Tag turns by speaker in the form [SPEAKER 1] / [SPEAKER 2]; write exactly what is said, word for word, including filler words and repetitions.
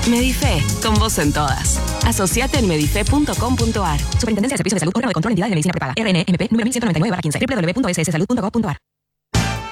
[SPEAKER 1] Medife, con vos en todas. Asociate en medife punto com punto ar.
[SPEAKER 2] Superintendencia de Servicios de Salud, órgano de control, entidades de medicina prepaga. R N M P número mil ciento noventa y nueve barra quince. doble u doble u doble u punto s s salud punto gov punto ar.